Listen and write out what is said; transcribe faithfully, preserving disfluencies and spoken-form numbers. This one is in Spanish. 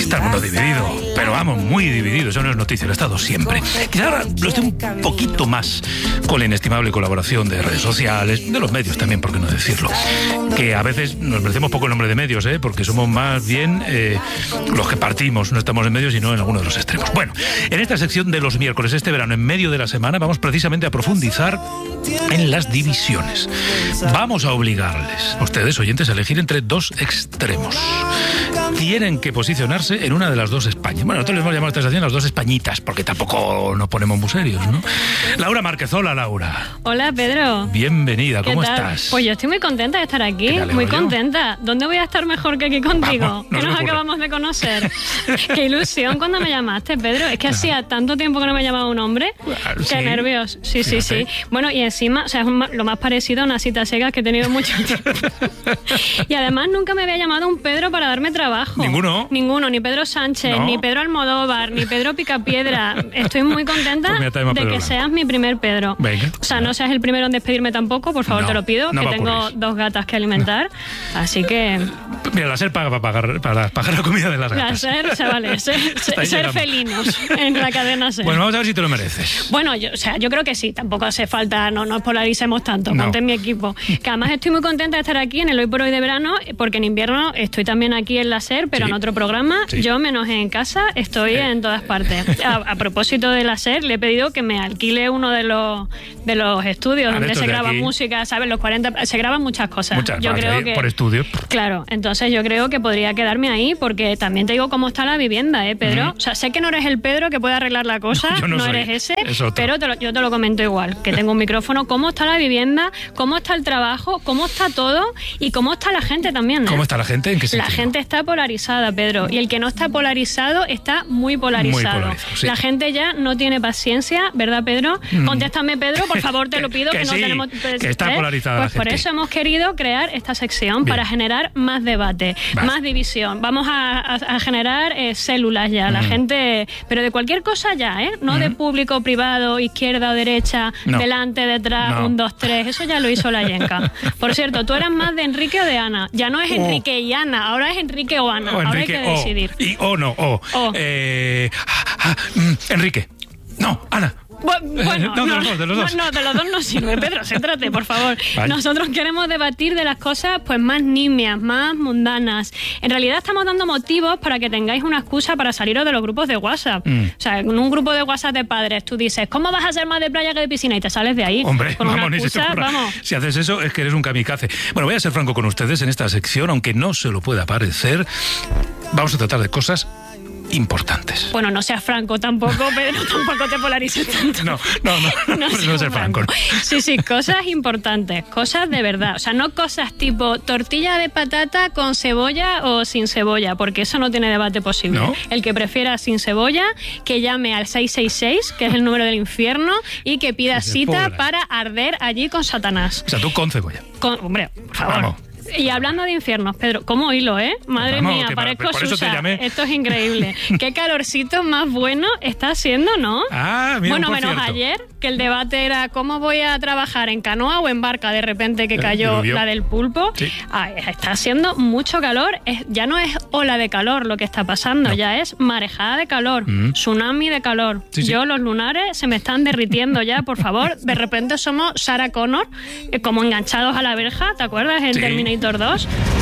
Está el mundo dividido, pero vamos, muy dividido. Eso no es noticia, lo ha estado siempre. Quizá ahora lo esté un poquito más con la inestimable colaboración de redes sociales, de los medios también, por qué no decirlo. Que a veces nos merecemos poco el nombre de medios, ¿eh? Porque somos más bien eh, los que partimos, no estamos en medios, sino en alguno de los extremos. Bueno, en esta sección de los miércoles, este verano, en medio de la semana, vamos precisamente a profundizar en las divisiones. Vamos a obligarles a ustedes, oyentes, a elegir entre dos extremos. Tienen que posicionarse en una de las dos Españas. Bueno, nosotros les hemos llamado a esta estación las dos Españitas, porque tampoco nos ponemos muy serios, ¿no? Laura Márquez, hola, Laura. Hola, Pedro. Bienvenida, ¿cómo ¿Qué tal? estás? Pues yo estoy muy contenta de estar aquí, muy contenta. ¿Dónde voy a estar mejor que aquí contigo? Vamos, no que nos ocurre. acabamos de conocer. Qué ilusión cuando me llamaste, Pedro. Es que hacía tanto tiempo que no me llamaba un hombre. Claro, Qué sí. nervios. Sí, sí, Fíjate. sí. Bueno, y encima, o sea, es un ma- lo más parecido a una cita ciegas que he tenido mucho tiempo. Y además nunca me había llamado un Pedro para darme trabajo. ¿Ninguno? Ninguno, ni Pedro Sánchez, ¿No? ni Pedro Almodóvar, ni Pedro Picapiedra. Estoy muy contenta Pues mira, te llamo de Pedro que Blanco. seas mi primer Pedro. Venga. O sea, no seas el primero en despedirme tampoco, por favor, No, te lo pido, no que va a tengo ocurrir. dos gatas que alimentar. Así que, Mira, la SER paga para pagar, para pagar la comida de las la gatas. ser, chavales, ser, Hasta ahí ser llegamos. felinos en la cadena SER. Bueno, vamos a ver si te lo mereces. Bueno, yo, o sea, yo creo que sí, tampoco hace falta, no nos polaricemos tanto, No. ponte en mi equipo. Que además estoy muy contenta de estar aquí en el Hoy por Hoy de verano, porque en invierno estoy también aquí en la SER, pero Sí. en otro programa. Sí. Yo, menos en casa, estoy en todas partes. A, a propósito de la SER, le he pedido que me alquile uno de los, de los estudios Ah, de donde estos se de graba aquí. música, ¿sabes? Los cuarenta, se graban muchas cosas. Muchas, yo vale, creo que por estudio. Claro, entonces yo creo que podría quedarme ahí, porque también te digo cómo está la vivienda, ¿eh, Pedro? Ujú. O sea, sé que no eres el Pedro que puede arreglar la cosa, No, yo no no soy, eres ese, es otro. pero te lo- yo te lo comento igual, que tengo un micrófono. ¿Cómo está la vivienda? ¿Cómo está el trabajo? ¿Cómo está todo? Y cómo está la gente también, ¿eh? ¿Cómo está la gente? ¿En qué La sentido? gente está polarizada, Pedro, y el que no está polarizado está muy polarizado. Muy polarizado, sí. La gente ya no tiene paciencia, ¿verdad, Pedro? Mm. Contéstame, Pedro, por favor, te lo pido, Que que, no sí, tenemos... que está ¿eh? polarizada Pues la por gente. eso hemos querido crear esta sección, Bien. para generar más debate, Vale. más división. Vamos a, a- a generar eh, células ya, la Mm. gente... Pero de cualquier cosa ya, ¿eh? No de público, privado, izquierda o derecha, No. delante, detrás, No. un, dos, tres. Eso ya lo hizo la Yenka. Por cierto, ¿tú eras más de Enrique o de Ana? Ya no es Oh. Enrique y Ana, ahora es Enrique o Ana. O Ahora Enrique, hay que decidir. o. Y o no, o. O. Eh, ah, ah, mm, Enrique. No, Ana. Bu- Bueno, No, de los dos, de los dos. No, no, de los dos no sirve, Pedro, céntrate, por favor. Vale. Nosotros queremos debatir de las cosas pues más nimias, más mundanas. En realidad estamos dando motivos para que tengáis una excusa para saliros de los grupos de WhatsApp. Mm. O sea, en un grupo de WhatsApp de padres tú dices, ¿cómo vas a ser más de playa que de piscina? Y te sales de ahí. Hombre, con vamos, una ni se te excusa, ocurra. vamos. Si haces eso es que eres un kamikaze. Bueno, voy a ser franco con ustedes en esta sección, aunque no se lo pueda parecer. Vamos a tratar de cosas importantes. Bueno, no seas franco tampoco, Pedro, tampoco te polarices tanto. No, no, no, no, no, seas ser franco. no. Sí, sí, cosas importantes, cosas de verdad. O sea, no cosas tipo tortilla de patata con cebolla o sin cebolla, porque eso no tiene debate posible. ¿No? El que prefiera sin cebolla, que llame al seis seis seis, que es el número del infierno, y que pida Sí, cita pobres. para arder allí con Satanás. O sea, tú con cebolla. Con, hombre, por favor. Vamos. Y hablando de infiernos, Pedro, ¿cómo hilo, eh? Madre Vamos, mía, que para- parezco por eso te Susa. llamé. Esto es increíble. Qué calorcito más bueno está haciendo, ¿no? Ah, mira, Bueno, por menos cierto. ayer, que el debate era cómo voy a trabajar, en canoa o en barca, de repente que Eh, cayó diluvio. la del pulpo. Sí. Ah, está haciendo mucho calor. Es- ya no es ola de calor lo que está pasando, No. ya es marejada de calor, Mm. tsunami de calor. Sí, sí. Yo, los lunares se me están derritiendo ya, por favor. De repente somos Sarah Connor, eh, como enganchados a la verja, ¿te acuerdas? En Sí. Terminator dos.